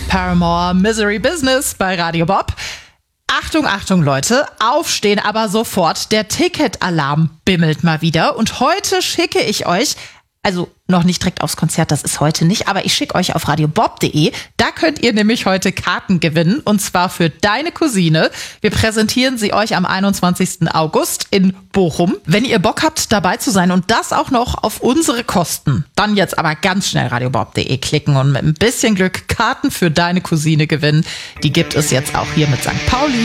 Paramore, Misery Business bei Radio Bob. Achtung, Achtung, Leute, aufstehen aber sofort. Der Ticketalarm bimmelt mal wieder. Und heute schicke ich euch, also noch nicht direkt aufs Konzert, das ist heute nicht, aber ich schicke euch auf radiobob.de. Da könnt ihr nämlich heute Karten gewinnen, und zwar für Deine Cousine. Wir präsentieren sie euch am 21. August in Bochum. Wenn ihr Bock habt, dabei zu sein und das auch noch auf unsere Kosten, dann jetzt aber ganz schnell radiobob.de klicken und mit ein bisschen Glück Karten für Deine Cousine gewinnen. Die gibt es jetzt auch hier mit St. Pauli.